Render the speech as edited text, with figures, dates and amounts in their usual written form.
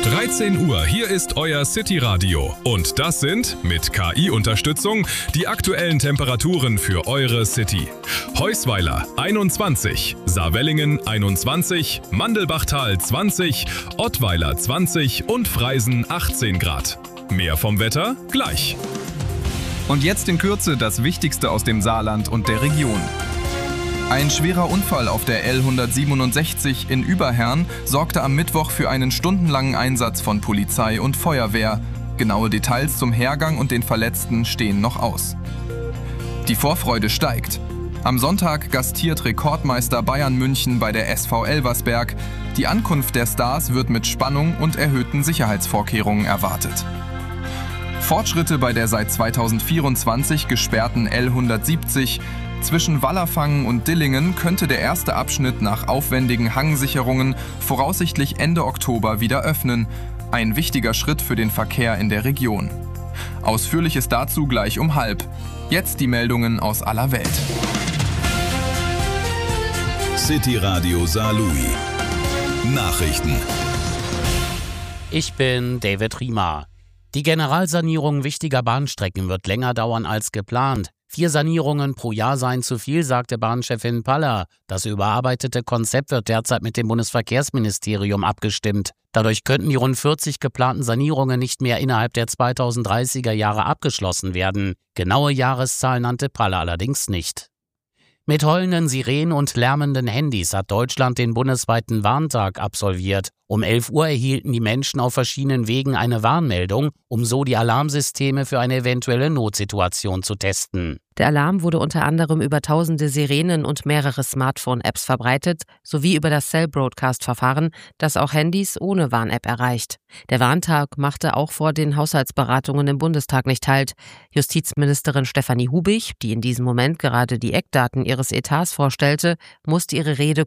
13 Uhr, hier ist euer City-Radio. Und das sind, mit KI-Unterstützung, die aktuellen Temperaturen für eure City. Heusweiler 21, Saarwellingen 21, Mandelbachtal 20, Ottweiler 20 und Freisen 18 Grad. Mehr vom Wetter gleich. Und jetzt in Kürze das Wichtigste aus dem Saarland und der Region. Ein schwerer Unfall auf der L167 in Überherrn sorgte am Mittwoch für einen stundenlangen Einsatz von Polizei und Feuerwehr. Genaue Details zum Hergang und den Verletzten stehen noch aus. Die Vorfreude steigt. Am Sonntag gastiert Rekordmeister Bayern München bei der SV Elversberg. Die Ankunft der Stars wird mit Spannung und erhöhten Sicherheitsvorkehrungen erwartet. Fortschritte bei der seit 2024 gesperrten L170. Zwischen Wallerfangen und Dillingen könnte der erste Abschnitt nach aufwendigen Hangsicherungen voraussichtlich Ende Oktober wieder öffnen. Ein wichtiger Schritt für den Verkehr in der Region. Ausführliches dazu gleich um 12:30. Jetzt die Meldungen aus aller Welt. City Radio Saarlouis. Nachrichten. Ich bin David Riemer. Die Generalsanierung wichtiger Bahnstrecken wird länger dauern als geplant. 4 Sanierungen pro Jahr seien zu viel, sagte Bahnchefin Paller. Das überarbeitete Konzept wird derzeit mit dem Bundesverkehrsministerium abgestimmt. Dadurch könnten die rund 40 geplanten Sanierungen nicht mehr innerhalb der 2030er Jahre abgeschlossen werden. Genaue Jahreszahlen nannte Paller allerdings nicht. Mit heulenden Sirenen und lärmenden Handys hat Deutschland den bundesweiten Warntag absolviert. Um 11 Uhr erhielten die Menschen auf verschiedenen Wegen eine Warnmeldung, um so die Alarmsysteme für eine eventuelle Notsituation zu testen. Der Alarm wurde unter anderem über tausende Sirenen und mehrere Smartphone-Apps verbreitet, sowie über das Cell-Broadcast-Verfahren, das auch Handys ohne Warn-App erreicht. Der Warntag machte auch vor den Haushaltsberatungen im Bundestag nicht Halt. Justizministerin Stefanie Hubig, die in diesem Moment gerade die Eckdaten ihres Etats vorstellte, musste ihre Rede